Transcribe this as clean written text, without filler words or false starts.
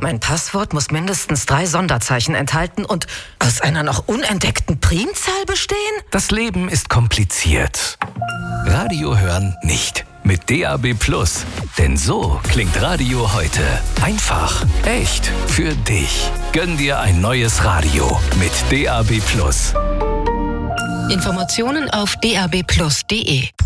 Mein Passwort muss mindestens 3 Sonderzeichen enthalten und aus einer noch unentdeckten Primzahl bestehen? Das Leben ist kompliziert. Radio hören nicht. Mit DAB+. Denn so klingt Radio heute. Einfach, echt, für dich. Gönn dir ein neues Radio mit DAB+. Informationen auf dabplus.de.